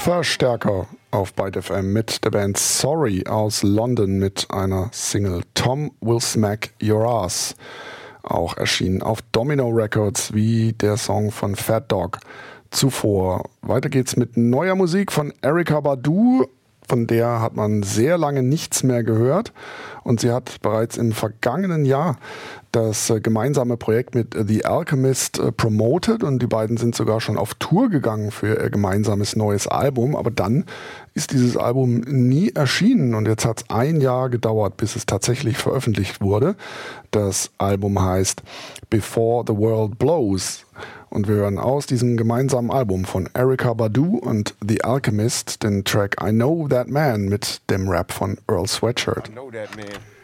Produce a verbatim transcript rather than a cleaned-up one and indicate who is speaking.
Speaker 1: Verstärker auf Byte F M mit der Band Sorry aus London mit einer Single Tom Will Smack Your Ass. Auch erschienen auf Domino Records wie der Song von Fat Dog zuvor. Weiter geht's mit neuer Musik von Erykah Badu. Von der hat man sehr lange nichts mehr gehört und sie hat bereits im vergangenen Jahr das äh, gemeinsame Projekt mit The Alchemist äh, promoted und die beiden sind sogar schon auf Tour gegangen für ihr gemeinsames neues Album, aber dann ist dieses Album nie erschienen und jetzt hat es ein Jahr gedauert, bis es tatsächlich veröffentlicht wurde. Das Album heißt Before the World Blows. Und wir hören aus diesem gemeinsamen Album von Erykah Badu und The Alchemist den Track I Know That Man mit dem Rap von Earl Sweatshirt.
Speaker 2: I know that man.